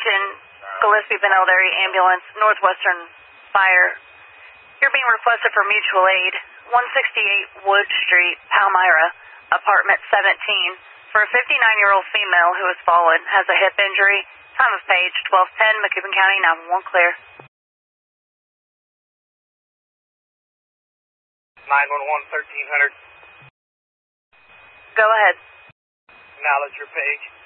Attention, Gillespie Benelder Ambulance, Northwestern Fire. You're being requested for mutual aid, 168 Wood Street, Palmyra, apartment 17, for a 59-year-old female who has fallen, has a hip injury. Time of page 1210, Macoupin County, 911 clear. 911, 1300. Go ahead. Acknowledge your page.